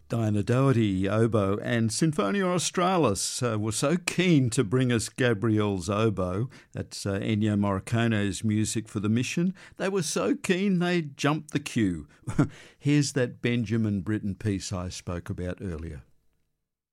Diana Doherty, oboe, and Sinfonia Australis were so keen to bring us Gabriel's oboe. That's Ennio Morricone's music for the Mission. They were so keen they jumped the queue. Here's that Benjamin Britten piece I spoke about earlier.